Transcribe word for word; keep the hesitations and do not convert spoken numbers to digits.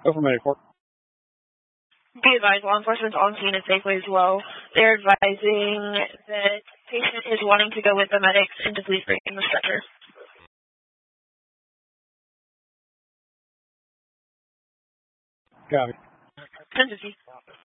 Over Medicorp. Be advised, law enforcement's on scene at Safeway as well. They're advising that patient is wanting to go with the medics and to please bring the stretcher. Copy. ten fifty.